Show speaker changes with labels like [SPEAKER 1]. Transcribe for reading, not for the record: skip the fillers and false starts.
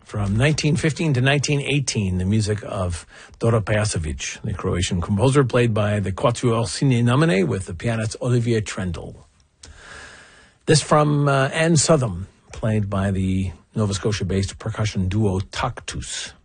[SPEAKER 1] From 1915 to 1918, the music of Dora Pajasovic, the Croatian composer, played by the Quatuor Sine Nomine with the pianist Olivier Trendle. This from Anne Southam, played by the Nova Scotia-based percussion duo Taktus.